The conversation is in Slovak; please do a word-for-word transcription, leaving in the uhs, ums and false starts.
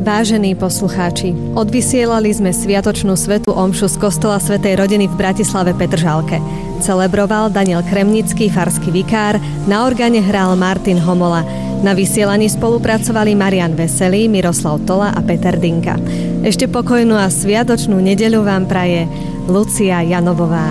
Vážení poslucháči, odvysielali sme sviatočnú svätú omšu z kostola Svätej rodiny v Bratislave Petržalke. Celebroval Daniel Kremnický, farský vikár, na orgáne hral Martin Homola. Na vysielaní spolupracovali Marian Veselý, Miroslav Tola a Peter Dinka. Ešte pokojnú a sviatočnú nedeľu vám praje Lucia Janovová.